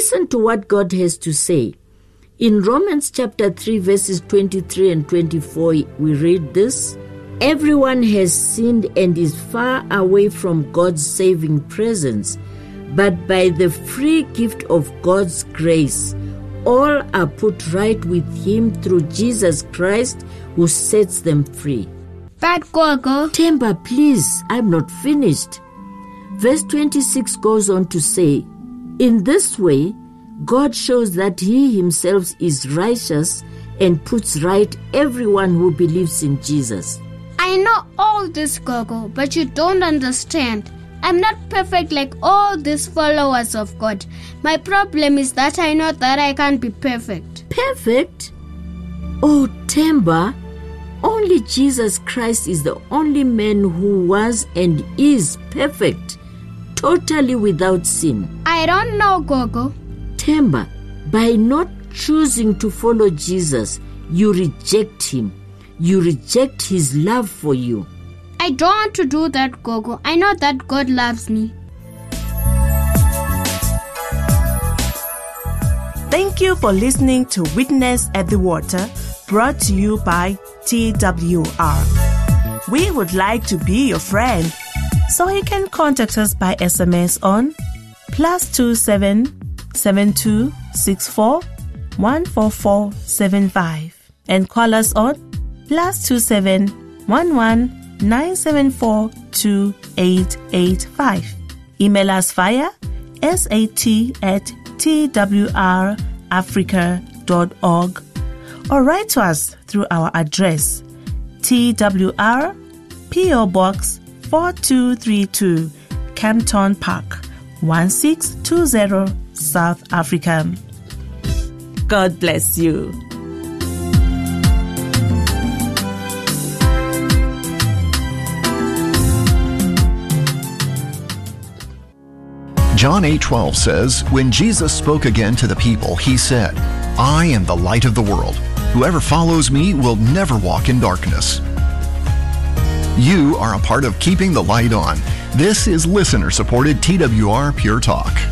Listen to what God has to say. In Romans chapter 3, verses 23 and 24, we read this. Everyone has sinned and is far away from God's saving presence, but by the free gift of God's grace, all are put right with Him through Jesus Christ, who sets them free. But Gogo, Temba, please, I'm not finished. Verse 26 goes on to say, in this way, God shows that He Himself is righteous and puts right everyone who believes in Jesus. I know all this, Gogo, but you don't understand. I'm not perfect like all these followers of God. My problem is that I know that I can't be perfect. Perfect? Oh, Temba, only Jesus Christ is the only man who was and is perfect, totally without sin. I don't know, Gogo. Temba, by not choosing to follow Jesus, you reject Him. You reject His love for you. I don't want to do that, Gogo. I know that God loves me. Thank you for listening to Witness at the Water, brought to you by TWR. We would like to be your friend, so you can contact us by SMS on +27 72 64 14475 and call us on +27 11 974 2885. Email us via sat@twrafrica.org or write to us through our address TWR PO Box 4232 Campton Park 1620 South Africa. God bless you. John 8:12 says, when Jesus spoke again to the people, He said, I am the light of the world. Whoever follows me will never walk in darkness. You are a part of keeping the light on. This is listener-supported TWR Pure Talk.